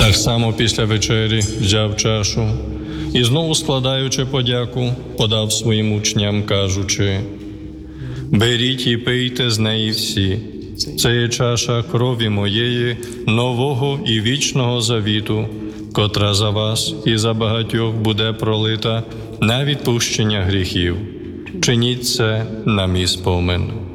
Так само після вечері взяв чашу і знову, складаючи подяку, подав своїм учням, кажучи: «Беріть і пийте з неї всі. Це є чаша крові моєї, нового і вічного завіту, котра за вас і за багатьох буде пролита на відпущення гріхів. Чиніть це на мій спомин».